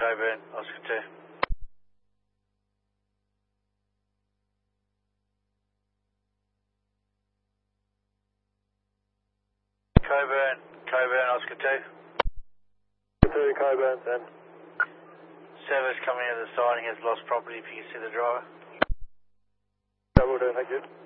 Coburn, Oscar 2. Coburn, Oscar 2. 2 Coburn, then. Service coming to the siding has lost property if you can see the driver. Double do, thank you.